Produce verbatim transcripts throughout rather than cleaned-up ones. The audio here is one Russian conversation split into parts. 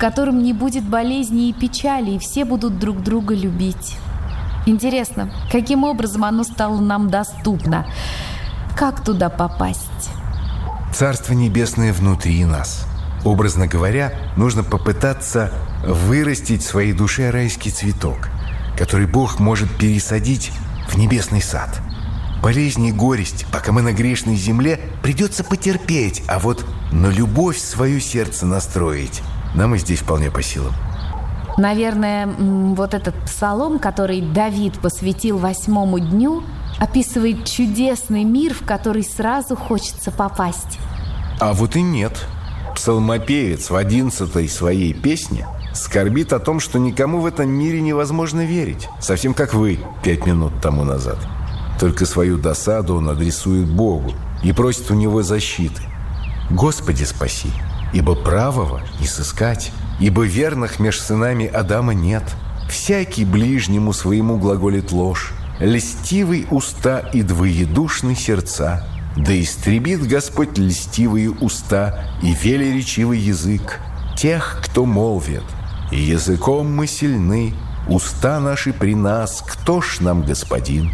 котором не будет болезней и печали, и все будут друг друга любить. Интересно, каким образом оно стало нам доступно? Как туда попасть? Царство Небесное внутри нас. Образно говоря, нужно попытаться вырастить в своей душе райский цветок, который Бог может пересадить в небесный сад. Болезни и горесть, пока мы на грешной земле, придется потерпеть, а вот на любовь свое сердце настроить нам и здесь вполне по силам. Наверное, вот этот псалом, который Давид посвятил восьмому дню, описывает чудесный мир, в который сразу хочется попасть. А вот и нет. Псалмопевец в одиннадцатой своей песне скорбит о том, что никому в этом мире невозможно верить. Совсем как вы пять минут тому назад. Только свою досаду он адресует Богу и просит у Него защиты. «Господи, спаси, ибо правого не сыскать, ибо верных меж сынами Адама нет. Всякий ближнему своему глаголит ложь, льстивый уста и двоедушны сердца. Да истребит Господь льстивые уста и велеречивый язык тех, кто молвит. И языком мы сильны, уста наши при нас, кто ж нам господин?»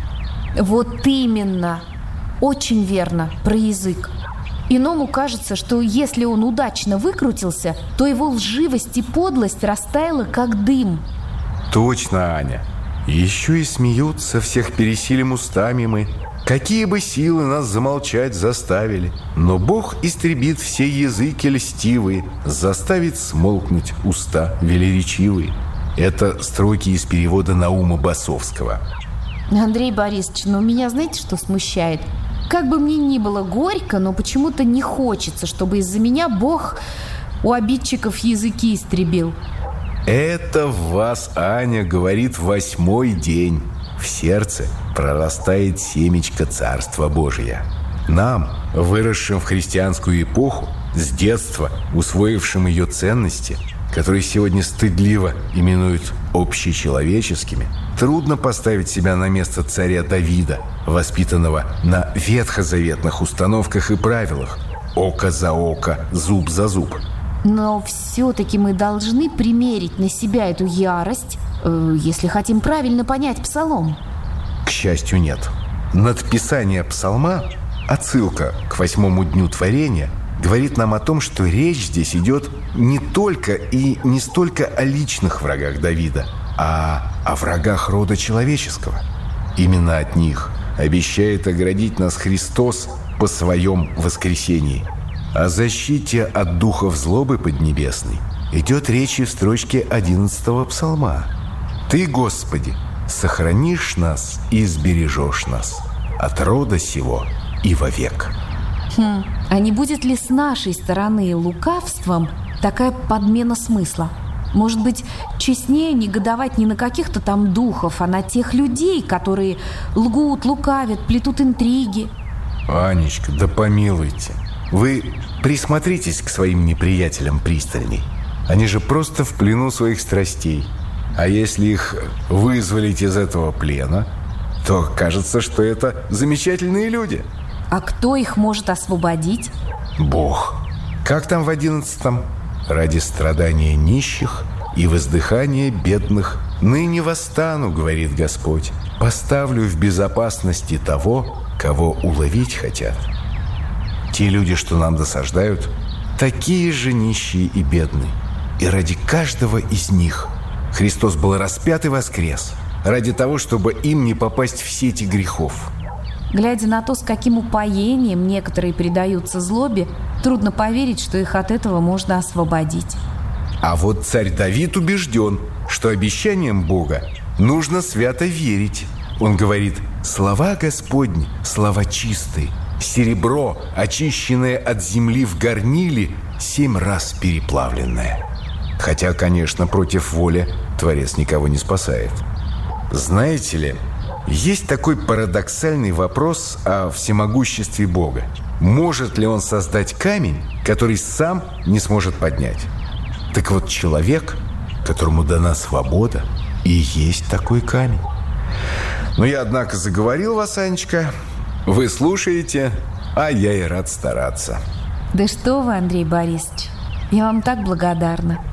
Вот именно. Очень верно про язык. Иному кажется, что если он удачно выкрутился, то его лживость и подлость растаяла, как дым. Точно, Аня. Еще и смеются, всех пересилим устами мы. Какие бы силы нас замолчать заставили. Но Бог истребит все языки льстивые, заставит смолкнуть уста велеречивые. Это строки из перевода Наума Басовского. Андрей Борисович, ну меня знаете, что смущает? Как бы мне ни было горько, но почему-то не хочется, чтобы из-за меня Бог у обидчиков языки истребил. Это в вас, Аня, говорит восьмой день. В сердце прорастает семечко Царства Божия. Нам, выросшим в христианскую эпоху, с детства усвоившим ее ценности, которые сегодня стыдливо именуют общечеловеческими, трудно поставить себя на место царя Давида, воспитанного на ветхозаветных установках и правилах: око за око, зуб за зуб. Но все-таки мы должны примерить на себя эту ярость, э, если хотим правильно понять псалом. К счастью, нет. Надписание псалма, отсылка к восьмому дню творения, говорит нам о том, что речь здесь идет не только и не столько о личных врагах Давида, а о врагах рода человеческого. Именно от них обещает оградить нас Христос по своем воскресении. О защите от духов злобы поднебесной идет речь и в строчке одиннадцатого псалма. «Ты, Господи, сохранишь нас и сбережешь нас от рода сего и вовек». Хм, а не будет ли с нашей стороны лукавством такая подмена смысла? Может быть, честнее негодовать не на каких-то там духов, а на тех людей, которые лгут, лукавят, плетут интриги? Анечка, да помилуйте. Вы присмотритесь к своим неприятелям пристальней. Они же просто в плену своих страстей. А если их вызволить из этого плена, то кажется, что это замечательные люди. А кто их может освободить? Бог. Как там в одиннадцатом? «Ради страдания нищих и воздыхания бедных ныне восстану, говорит Господь, поставлю в безопасности того, кого уловить хотят». Те люди, что нам досаждают, такие же нищие и бедные. И ради каждого из них Христос был распят и воскрес, ради того, чтобы им не попасть в сети грехов. Глядя на то, с каким упоением некоторые предаются злобе, трудно поверить, что их от этого можно освободить. А вот царь Давид убежден, что обещаниям Бога нужно свято верить. Он говорит: «Слова Господни, слова чистые, серебро, очищенное от земли в горниле, семь раз переплавленное». Хотя, конечно, против воли Творец никого не спасает. Знаете ли, есть такой парадоксальный вопрос о всемогуществе Бога. Может ли Он создать камень, который сам не сможет поднять? Так вот, человек, которому дана свобода, и есть такой камень. Но я, однако, заговорил вас, Анечка. Вы слушаете, а я и рад стараться. Да что вы, Андрей Борисович, я вам так благодарна.